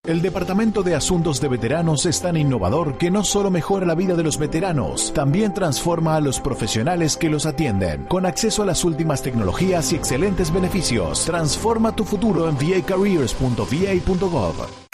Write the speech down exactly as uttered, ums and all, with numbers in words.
El Departamento de Asuntos de Veteranos es tan innovador que no solo mejora la vida de los veteranos, también transforma a los profesionales que los atienden. Con acceso a las últimas tecnologías y excelentes beneficios, transforma tu futuro en v a careers punto v a punto gov.